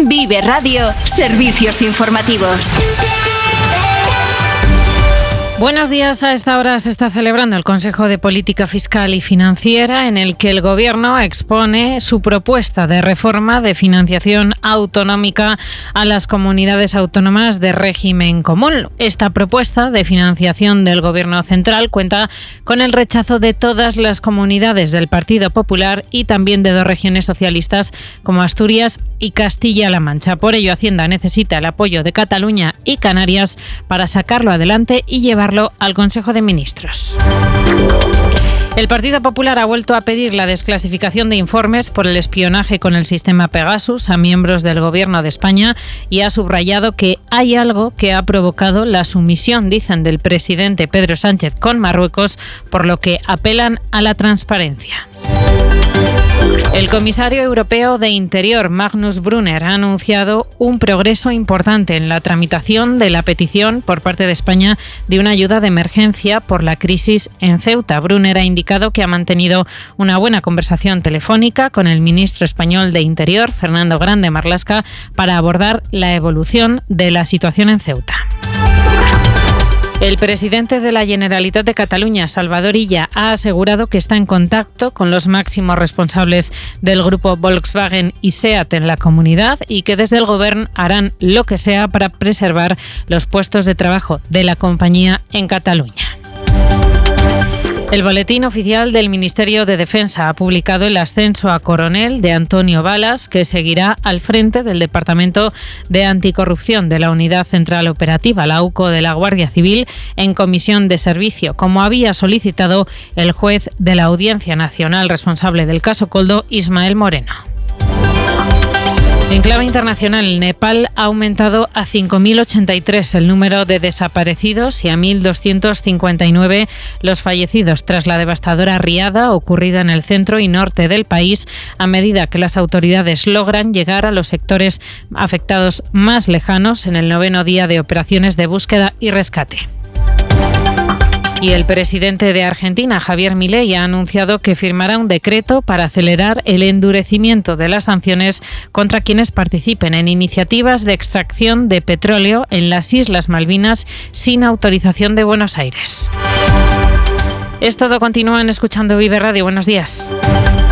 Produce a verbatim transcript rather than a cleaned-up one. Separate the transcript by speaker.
Speaker 1: Vive Radio, servicios informativos.
Speaker 2: Buenos días. A esta hora se está celebrando el Consejo de Política Fiscal y Financiera, en el que el Gobierno expone su propuesta de reforma de financiación autonómica a las comunidades autónomas de régimen común. Esta propuesta de financiación del Gobierno central cuenta con el rechazo de todas las comunidades del Partido Popular y también de dos regiones socialistas como Asturias y Castilla-La Mancha. Por ello, Hacienda necesita el apoyo de Cataluña y Canarias para sacarlo adelante y llevarlo al Consejo de Ministros. El Partido Popular ha vuelto a pedir la desclasificación de informes por el espionaje con el sistema Pegasus a miembros del Gobierno de España y ha subrayado que hay algo que ha provocado la sumisión, dicen, del presidente Pedro Sánchez con Marruecos, por lo que apelan a la transparencia. El comisario europeo de Interior, Magnus Brunner, ha anunciado un progreso importante en la tramitación de la petición por parte de España de una ayuda de emergencia por la crisis en Ceuta. Brunner ha indicado que ha mantenido una buena conversación telefónica con el ministro español de Interior, Fernando Grande Marlaska, para abordar la evolución de la situación en Ceuta. El presidente de la Generalitat de Cataluña, Salvador Illa, ha asegurado que está en contacto con los máximos responsables del grupo Volkswagen y SEAT en la comunidad y que desde el Gobierno harán lo que sea para preservar los puestos de trabajo de la compañía en Cataluña. El Boletín Oficial del Ministerio de Defensa ha publicado el ascenso a coronel de Antonio Balas, que seguirá al frente del Departamento de Anticorrupción de la Unidad Central Operativa, la U C O de la Guardia Civil, en comisión de servicio, como había solicitado el juez de la Audiencia Nacional responsable del caso Koldo, Ismael Moreno. En clave internacional, Nepal ha aumentado a cinco mil ochenta y tres el número de desaparecidos y a mil doscientos cincuenta y nueve los fallecidos tras la devastadora riada ocurrida en el centro y norte del país, a medida que las autoridades logran llegar a los sectores afectados más lejanos en el noveno día de operaciones de búsqueda y rescate. Y el presidente de Argentina, Javier Milei, ha anunciado que firmará un decreto para acelerar el endurecimiento de las sanciones contra quienes participen en iniciativas de extracción de petróleo en las Islas Malvinas sin autorización de Buenos Aires. Es todo. Continúan escuchando Vive Radio. Buenos días.